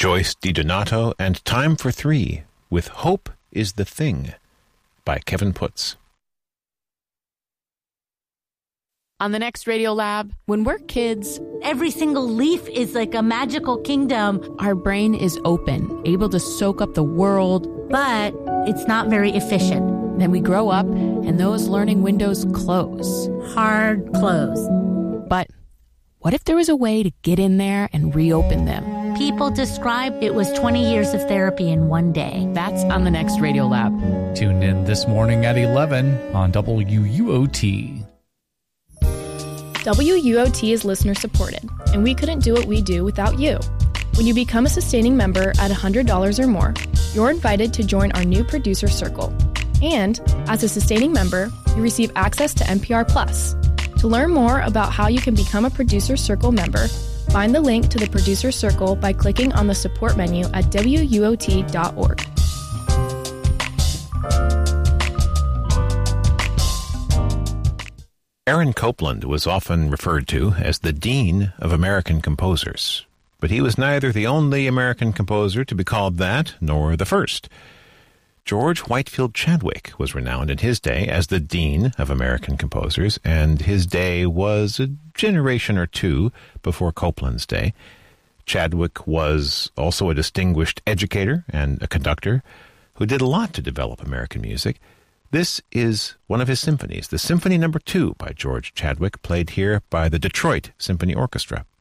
Joyce DiDonato and Time for Three with Hope is the Thing by Kevin Putz. On the next Radio Lab, when we're kids, every single leaf is like a magical kingdom. Our brain is open, able to soak up the world. But it's not very efficient. Then we grow up, and those learning windows close. Hard close. But what if there was a way to get in there and reopen them? People describe it was 20 years of therapy in one day. That's on the next Radio Lab. Tune in this morning at 11 on WUOT. WUOT is listener supported, and we couldn't do what we do without you. When you become a sustaining member at $100 or more, you're invited to join our new producer circle. And as a sustaining member, you receive access to NPR Plus. To learn more about how you can become a producer circle member, find the link to the producer circle by clicking on the support menu at WUOT.org. Aaron Copland was often referred to as the Dean of American Composers, but he was neither the only American composer to be called that, nor the first. George Whitefield Chadwick was renowned in his day as the Dean of American Composers, and his day was a generation or two before Copland's day. Chadwick was also a distinguished educator and a conductor who did a lot to develop American music. This is one of his symphonies, the Symphony No. 2 by George Chadwick, played here by the Detroit Symphony Orchestra.